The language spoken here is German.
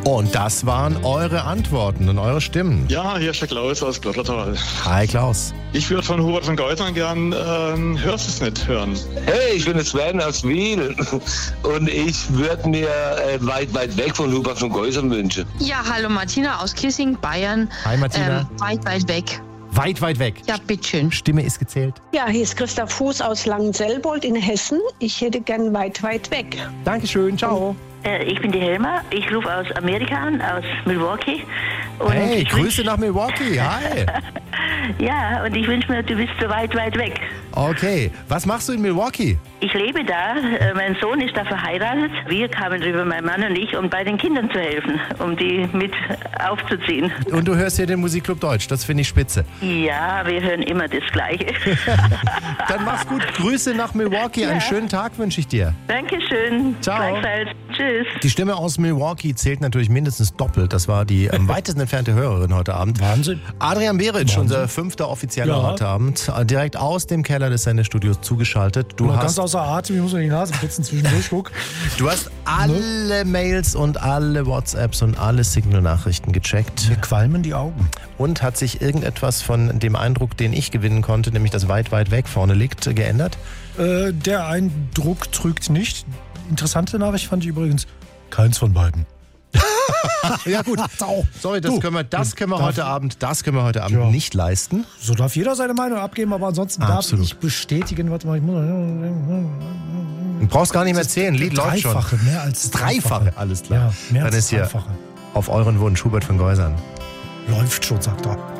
Und das waren eure Antworten und eure Stimmen. Ja, hier ist der Klaus aus Glottertal. Hi Klaus. Ich würde von Hubert von Geusern gern Hörst es nicht hören. Hey, ich bin der Sven aus Wiel und ich würde mir weit, weit weg von Hubert von Geusern wünschen. Ja, hallo Martina aus Kissing, Bayern. Hi Martina. Weit, weit weg. Weit, weit weg. Ja, bitteschön. Stimme ist gezählt. Ja, hier ist Christa Fuß aus Langenselbold in Hessen. Ich hätte gern weit, weit weg. Dankeschön, ciao. Ich bin die Helma, ich rufe aus Amerika an, aus Milwaukee. Und hey, Grüße nach Milwaukee, hi. Ja, und ich wünsche mir, du bist so weit, weit weg. Okay, was machst du in Milwaukee? Ich lebe da, mein Sohn ist da verheiratet. Wir kamen rüber, mein Mann und ich, um bei den Kindern zu helfen, um die mit aufzuziehen. Und du hörst hier den Musikclub Deutsch, das finde ich spitze. Ja, wir hören immer das Gleiche. Dann mach's gut, Grüße nach Milwaukee, einen schönen Tag wünsche ich dir. Dankeschön. Ciao. Gleichfalls. Tschüss. Die Stimme aus Milwaukee zählt natürlich mindestens doppelt. Das war die am weitesten entfernte Hörerin heute Abend. Wahnsinn. Adrian Beric, unser 5. offizieller heute Abend, direkt aus dem Keller des Sendestudios zugeschaltet. Du hast ganz außer Atem, ich muss mir die Nase putzen zwischendurch, guck. Du hast alle Mails und alle WhatsApps und alle Signal-Nachrichten gecheckt. Mir qualmen die Augen. Und hat sich irgendetwas von dem Eindruck, den ich gewinnen konnte, nämlich dass weit, weit weg vorne liegt, geändert? Der Eindruck trügt nicht. Interessante Nachricht fand ich übrigens, keins von beiden. Ja gut, sorry, das können wir heute Abend nicht leisten. So darf jeder seine Meinung abgeben, aber ansonsten darf ich bestätigen, warte mal, ich muss... Du brauchst gar nicht mehr zählen, Lied läuft schon. Dreifache, mehr als Dreifache, alles klar. Ja, mehr Dann als ist hier Dreifache. auf euren Wunsch Hubert von Geusern. Läuft schon, sagt er.